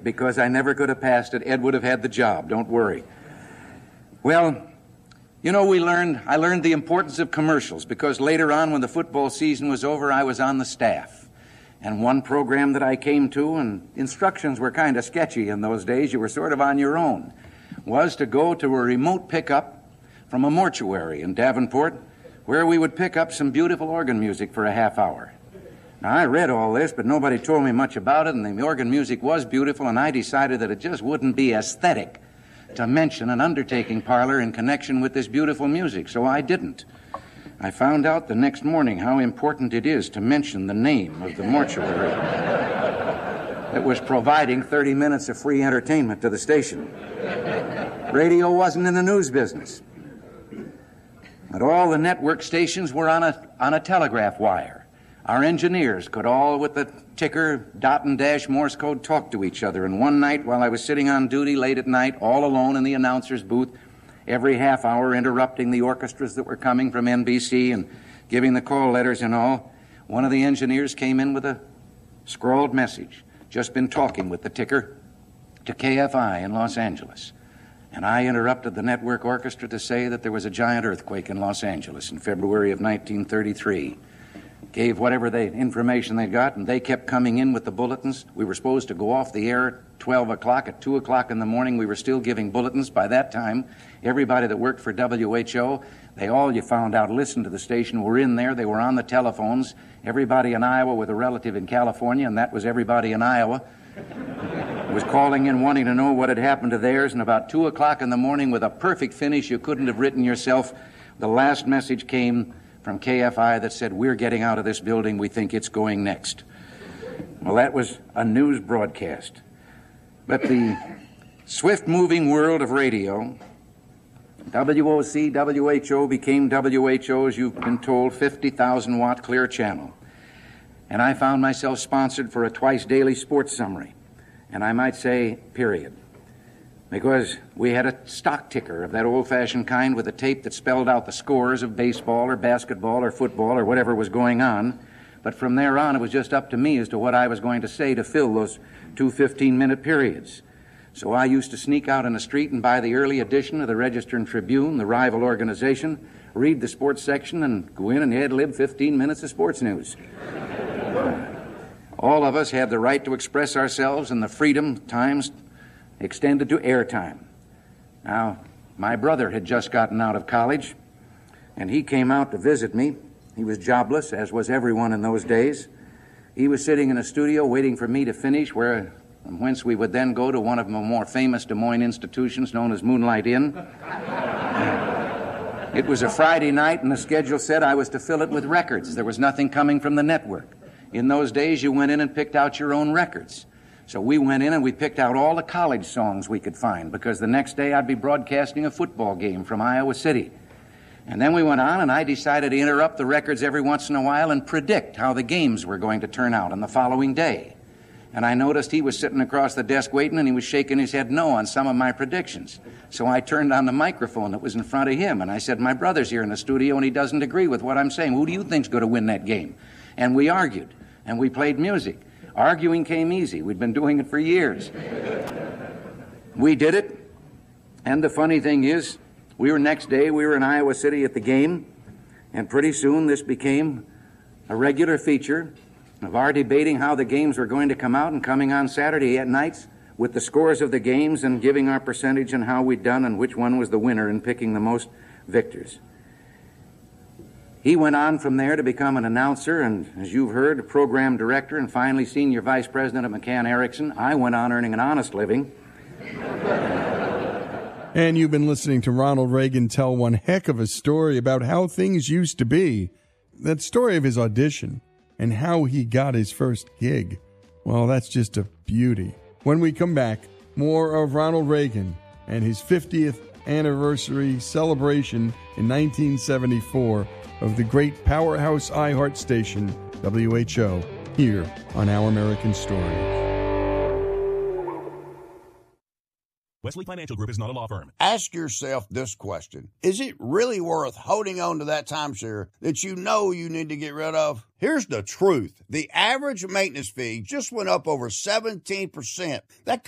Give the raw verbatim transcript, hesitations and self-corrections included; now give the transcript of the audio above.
because I never could have passed it. Ed would have had the job, don't worry. Well, you know, we learned, I learned the importance of commercials because later on when the football season was over, I was on the staff. And one program that I came to, and instructions were kind of sketchy in those days, you were sort of on your own, was to go to a remote pickup from a mortuary in Davenport where we would pick up some beautiful organ music for a half hour. Now, I read all this, but nobody told me much about it, and the organ music was beautiful, and I decided that it just wouldn't be aesthetic to mention an undertaking parlor in connection with this beautiful music, so I didn't. I found out the next morning how important it is to mention the name of the mortuary that was providing thirty minutes of free entertainment to the station. Radio wasn't in the news business. But all the network stations were on a, on a telegraph wire. Our engineers could all, with the ticker, dot and dash Morse code, talk to each other. And one night, while I was sitting on duty late at night, all alone in the announcer's booth, every half hour interrupting the orchestras that were coming from N B C and giving the call letters and all, one of the engineers came in with a scrawled message. Just been talking with the ticker to K F I in Los Angeles. And I interrupted the network orchestra to say that there was a giant earthquake in Los Angeles in February of nineteen thirty-three. Gave whatever they, information they got, and they kept coming in with the bulletins. We were supposed to go off the air at twelve o'clock. At two o'clock in the morning, we were still giving bulletins. By that time, everybody that worked for W H O, they all, you found out, listened to the station, were in there. They were on the telephones. Everybody in Iowa with a relative in California, and that was everybody in Iowa, was calling in wanting to know what had happened to theirs. And about two o'clock in the morning, with a perfect finish you couldn't have written yourself, the last message came from K F I that said, "We're getting out of this building. We think it's going next." Well, that was a news broadcast. But the swift-moving world of radio, W O C, W H O became W H O, as you've been told, fifty thousand watt clear channel. And I found myself sponsored for a twice-daily sports summary. And I might say, period. Because we had a stock ticker of that old-fashioned kind with a tape that spelled out the scores of baseball or basketball or football or whatever was going on. But from there on, it was just up to me as to what I was going to say to fill those two fifteen-minute periods. So I used to sneak out in the street and buy the early edition of the Register and Tribune, the rival organization, read the sports section, and go in and ad-lib fifteen minutes of sports news. All of us have the right to express ourselves, and the freedom times extended to airtime. Now, my brother had just gotten out of college, and he came out to visit me. He was jobless, as was everyone in those days. He was sitting in a studio waiting for me to finish, where, from whence we would then go to one of the more famous Des Moines institutions known as Moonlight Inn. It was a Friday night, and the schedule said I was to fill it with records. There was nothing coming from the network. In those days, you went in and picked out your own records. So we went in and we picked out all the college songs we could find, because the next day I'd be broadcasting a football game from Iowa City. And then we went on, and I decided to interrupt the records every once in a while and predict how the games were going to turn out on the following day. And I noticed he was sitting across the desk waiting, and he was shaking his head no on some of my predictions. So I turned on the microphone that was in front of him, and I said, "My brother's here in the studio, and he doesn't agree with what I'm saying. Who do you think's going to win that game?" And we argued, and we played music. Arguing came easy. We'd been doing it for years. We did it, and the funny thing is, we were next day, we were in Iowa City at the game, and pretty soon this became a regular feature of our debating how the games were going to come out and coming on Saturday at nights with the scores of the games and giving our percentage and how we'd done and which one was the winner and picking the most victors. He went on from there to become an announcer and, as you've heard, a program director and finally senior vice president at McCann Erickson. I went on earning an honest living. And you've been listening to Ronald Reagan tell one heck of a story about how things used to be. That story of his audition and how he got his first gig. Well, that's just a beauty. When we come back, more of Ronald Reagan and his fiftieth anniversary celebration in nineteen seventy-four of the great powerhouse iHeart station, W H O, here on Our American Story. Wesley Financial Group is not a law firm. Ask yourself this question. Is it really worth holding on to that timeshare that you know you need to get rid of? Here's the truth. The average maintenance fee just went up over seventeen percent. That